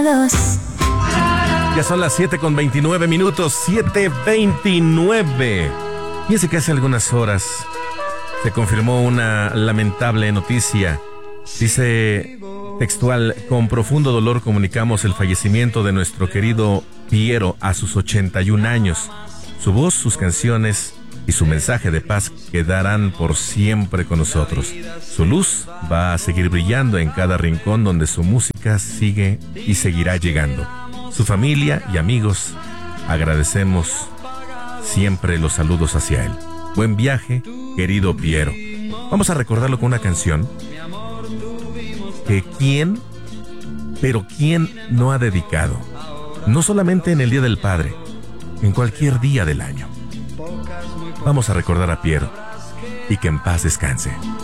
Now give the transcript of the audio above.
Ya son las 7:29, 7:29. Fíjense que hace algunas horas se confirmó una lamentable noticia. Dice textual: con profundo dolor comunicamos el fallecimiento de nuestro querido Piero a sus 81 años. Su voz, sus canciones y su mensaje de paz quedarán por siempre con nosotros. Su luz va a seguir brillando en cada rincón donde su música sigue y seguirá llegando. Su familia y amigos, agradecemos siempre los saludos hacia él. Buen viaje, querido Piero. Vamos a recordarlo con una canción que quién no ha dedicado, no solamente en el Día del Padre, en cualquier día del año. Vamos a recordar a Piero y que en paz descanse.